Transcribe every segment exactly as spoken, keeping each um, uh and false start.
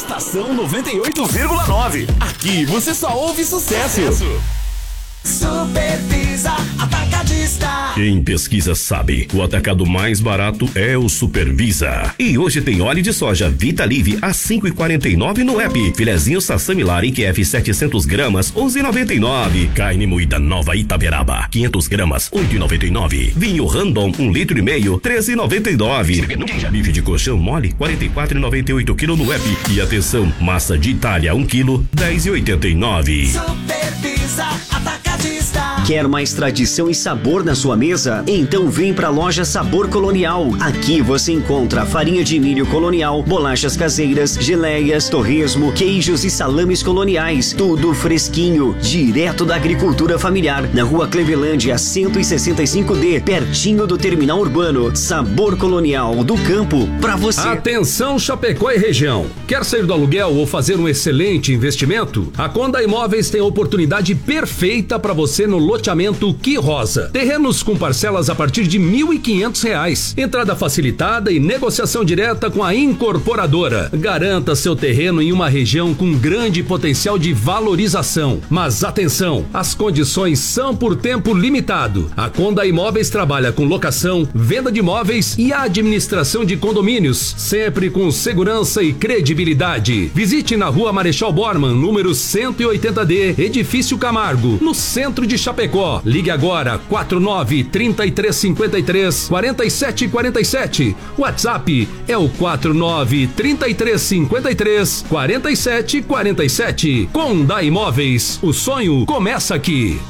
Estação noventa e oito vírgula nove. Aqui você só ouve sucesso. Supervisa Atacadista. Quem pesquisa sabe, o atacado mais barato é o Supervisa. E hoje tem óleo de soja Vita Live a cinco reais e quarenta e nove centavos no app. Filezinho Sassami Lari Q F setecentos gramas, onze reais e noventa e nove centavos. Carne moída Nova Itaberaba, quinhentas gramas, oito reais e noventa e nove centavos. Vinho Randon, um litro e meio, treze reais e noventa e nove centavos. Bife de colchão mole, quarenta e quatro reais e noventa e oito centavos quilo no app. E atenção, massa de Itália, um quilo, dez reais e oitenta e nove centavos. Supervisa Atacadista. Quer mais tradição e sabor na sua mesa? Então vem pra loja Sabor Colonial. Aqui você encontra farinha de milho colonial, bolachas caseiras, geleias, torresmo, queijos e salames coloniais. Tudo fresquinho, direto da agricultura familiar. Na rua Clevelândia, cento e sessenta e cinco D, pertinho do terminal urbano. Sabor Colonial, do campo pra você. Atenção Chapecó e região. Quer sair do aluguel ou fazer um excelente investimento? A Conda Imóveis tem a oportunidade perfeita para você no loteamento Que Rosa. Terrenos com parcelas a partir de mil e quinhentos reais. Entrada facilitada e negociação direta com a incorporadora. Garanta seu terreno em uma região com grande potencial de valorização. Mas atenção, as condições são por tempo limitado. A Conda Imóveis trabalha com locação, venda de imóveis e administração de condomínios, sempre com segurança e credibilidade. Visite na rua Marechal Bormann, número cento e oitenta D, Edifício Camargo, no centro de Chapecó. Ligue agora quatro nove, trinta e três, cinquenta e três, quarenta e sete quarenta e sete. WhatsApp é o quatro nove, trinta e três, cinquenta e três, quarenta e sete quarenta e sete. Conda Imóveis, o sonho começa aqui.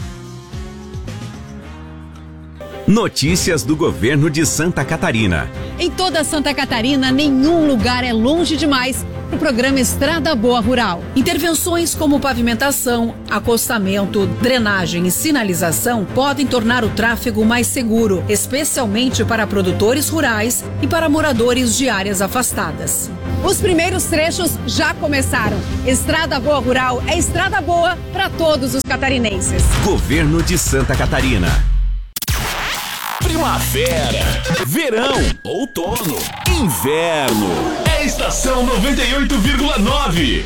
Notícias do governo de Santa Catarina. Em toda Santa Catarina, nenhum lugar é longe demais para o programa Estrada Boa Rural. Intervenções como pavimentação, acostamento, drenagem e sinalização podem tornar o tráfego mais seguro, especialmente para produtores rurais e para moradores de áreas afastadas. Os primeiros trechos já começaram. Estrada Boa Rural é estrada boa para todos os catarinenses. Governo de Santa Catarina. Primavera, verão, outono, inverno. É Estação noventa e oito vírgula nove.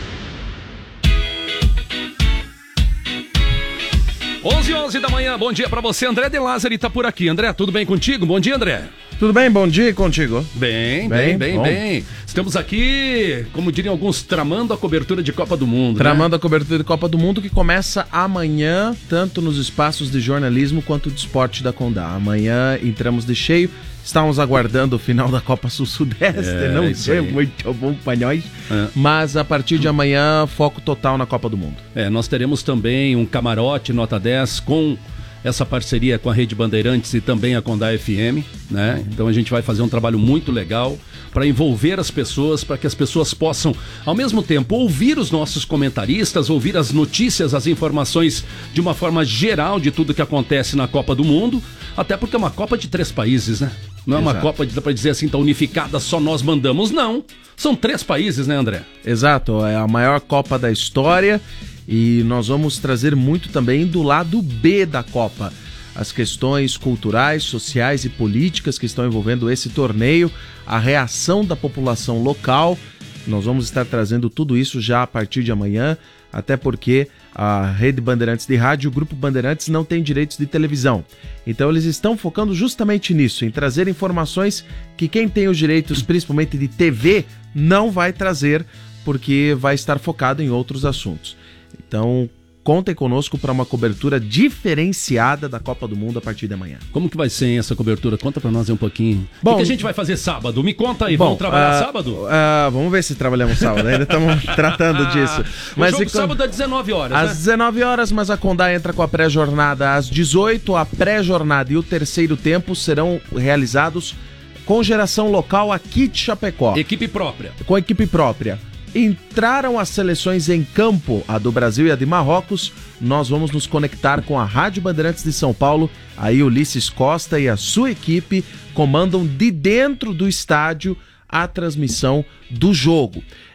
onze e onze da manhã, bom dia pra você. André de Lázari tá por aqui. André, tudo bem contigo? Bom dia, André. Tudo bem, bom dia contigo. Bem, bem, bem, bem. bem. Estamos aqui, como diriam alguns, tramando a cobertura de Copa do Mundo. Tramando né? a cobertura de Copa do Mundo, que começa amanhã, tanto nos espaços de jornalismo quanto de esporte da Condá. Amanhã entramos de cheio. Estávamos aguardando o final da Copa Sul-Sudeste, é, não sei, muito bom para nós, é. Mas a partir de amanhã, foco total na Copa do Mundo. É, nós teremos também um camarote nota dez com essa parceria com a Rede Bandeirantes e também a Condá F M, né? Então a gente vai fazer um trabalho muito legal para envolver as pessoas, para que as pessoas possam, ao mesmo tempo, ouvir os nossos comentaristas, ouvir as notícias, as informações de uma forma geral de tudo que acontece na Copa do Mundo, até porque é uma Copa de três países, né? Não é uma Exato. Copa, para dizer assim, tá unificada, só nós mandamos, não. São três países, né, André? Exato, é a maior Copa da história e nós vamos trazer muito também do lado B da Copa. As questões culturais, sociais e políticas que estão envolvendo esse torneio, a reação da população local. Nós vamos estar trazendo tudo isso já a partir de amanhã, até porque a Rede Bandeirantes de Rádio e o Grupo Bandeirantes não tem direitos de televisão. Então eles estão focando justamente nisso, em trazer informações que quem tem os direitos, principalmente de T V, não vai trazer, porque vai estar focado em outros assuntos. Então, contem conosco para uma cobertura diferenciada da Copa do Mundo a partir de amanhã. Como que vai ser essa cobertura? Conta para nós aí um pouquinho. Bom, o que, que a gente vai fazer sábado? Me conta aí, bom, vamos trabalhar uh, sábado? Uh, vamos ver se trabalhamos sábado, ainda estamos tratando disso. Mas o jogo sábado às dezenove horas, Às né? dezenove horas, mas a Condá entra com a pré-jornada às dezoito. A pré-jornada e o terceiro tempo serão realizados com geração local aqui de Chapecó. Equipe própria. Com equipe própria. Entraram as seleções em campo, a do Brasil e a de Marrocos. Nós vamos nos conectar com a Rádio Bandeirantes de São Paulo. Aí Ulisses Costa e a sua equipe comandam de dentro do estádio a transmissão do jogo.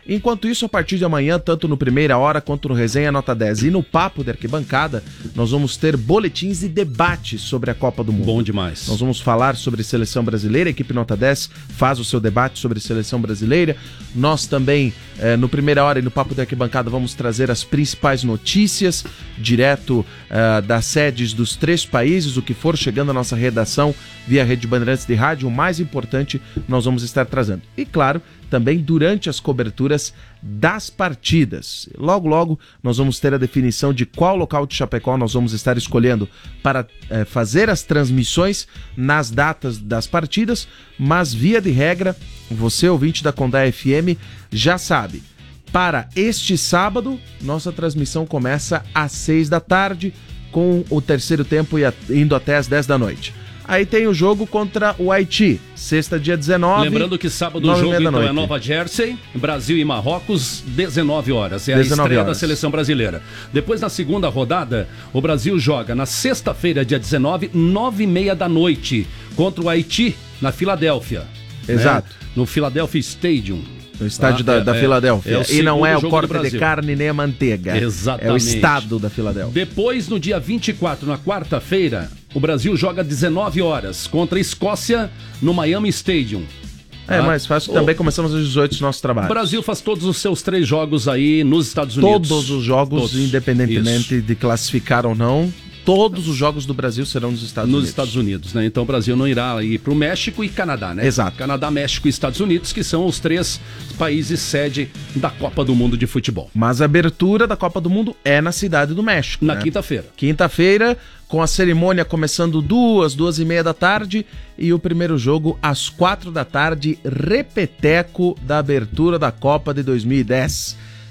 Enquanto isso, a partir de amanhã, tanto no Primeira Hora quanto no Resenha Nota dez e no Papo de Arquibancada, nós vamos ter boletins e debates sobre a Copa do Mundo. Bom demais. Nós vamos falar sobre seleção brasileira, a equipe Nota dez faz o seu debate sobre seleção brasileira. Nós também, eh, no Primeira Hora e no Papo de Arquibancada, vamos trazer as principais notícias direto eh, das sedes dos três países, o que for chegando à nossa redação via Rede Bandeirantes de Rádio, o mais importante nós vamos estar trazendo. E claro, também durante as coberturas das partidas. Logo, logo, nós vamos ter a definição de qual local de Chapecó nós vamos estar escolhendo para é, fazer as transmissões nas datas das partidas, mas via de regra, você, ouvinte da Condá F M, já sabe, para este sábado, nossa transmissão começa às seis da tarde, com o terceiro tempo indo até às dez da noite. Aí tem o jogo contra o Haiti, sexta, dia dezenove. Lembrando que sábado o jogo então é Nova Jersey, Brasil e Marrocos, dezenove horas. É a estreia da seleção brasileira. Depois, na segunda rodada, o Brasil joga na sexta-feira, dia dezenove, nove e meia da noite, contra o Haiti, na Filadélfia. Exato. Né? No Philadelphia Stadium. No estádio ah, da, da é, Filadélfia. É e não é o corte de carne nem a manteiga. Exatamente. É o estado da Filadélfia. Depois, no dia vinte e quatro, na quarta-feira, o Brasil joga dezenove horas contra a Escócia no Miami Stadium. É, mais fácil também, começamos às dezoito do nosso trabalho. O Brasil faz todos os seus três jogos aí nos Estados Unidos. Todos os jogos, todos. Independentemente Isso. de classificar ou não, todos os jogos do Brasil serão nos Estados nos Unidos. Nos Estados Unidos, né? Então o Brasil não irá ir para o México e Canadá, né? Exato. Canadá, México e Estados Unidos, que são os três países sede da Copa do Mundo de futebol. Mas a abertura da Copa do Mundo é na Cidade do México, Na né? quinta-feira. Quinta-feira, com a cerimônia começando duas, duas e meia da tarde e o primeiro jogo às quatro da tarde, repeteco da abertura da Copa de dois mil e dez.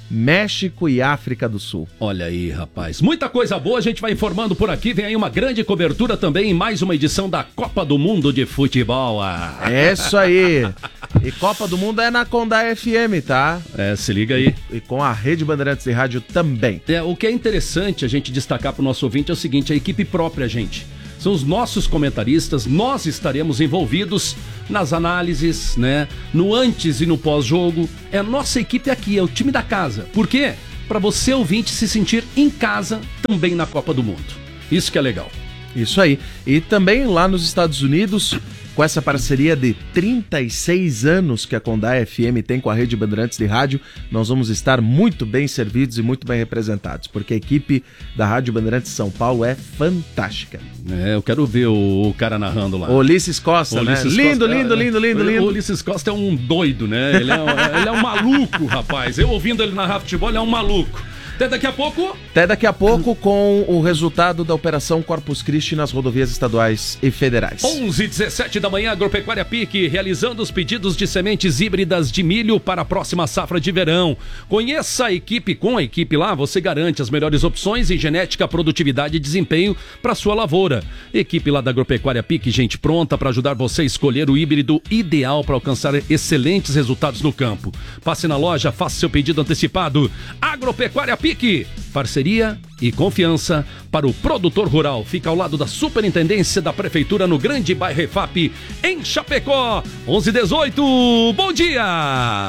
México e África do Sul. Olha aí, rapaz. Muita coisa boa, a gente vai informando por aqui. Vem aí uma grande cobertura também em mais uma edição da Copa do Mundo de Futebol. Ah. É isso aí. E Copa do Mundo é na Condá F M, tá? É, se liga aí. E, e com a Rede Bandeirantes de Rádio também. É, o que é interessante a gente destacar pro nosso ouvinte é o seguinte, a equipe própria, gente. São os nossos comentaristas, nós estaremos envolvidos nas análises, né? No antes e no pós-jogo. É a nossa equipe aqui, é o time da casa. Por quê? Para você, ouvinte, se sentir em casa também na Copa do Mundo. Isso que é legal. Isso aí. E também lá nos Estados Unidos, com essa parceria de trinta e seis anos que a Condá F M tem com a Rede Bandeirantes de Rádio, nós vamos estar muito bem servidos e muito bem representados, porque a equipe da Rádio Bandeirantes de São Paulo é fantástica. É, eu quero ver o, o cara narrando lá. Ulisses Costa, Ulisses né? Lindo, Costa, lindo, é, lindo, lindo, lindo. O Ulisses Costa é um doido, né? Ele é um, ele é um maluco, rapaz. Eu ouvindo ele narrar futebol, ele é um maluco. Até daqui a pouco. Até daqui a pouco com o resultado da Operação Corpus Christi nas rodovias estaduais e federais. onze e dezessete da manhã, Agropecuária Pique, realizando os pedidos de sementes híbridas de milho para a próxima safra de verão. Conheça a equipe, com a equipe lá, você garante as melhores opções em genética, produtividade e desempenho para sua lavoura. Equipe lá da Agropecuária Pique, gente pronta para ajudar você a escolher o híbrido ideal para alcançar excelentes resultados no campo. Passe na loja, faça seu pedido antecipado. Agropecuária Pique. Pique, parceria e confiança para o produtor rural. Fica ao lado da Superintendência da Prefeitura no Grande Bairro Refap, em Chapecó. onze e dezoito, bom dia!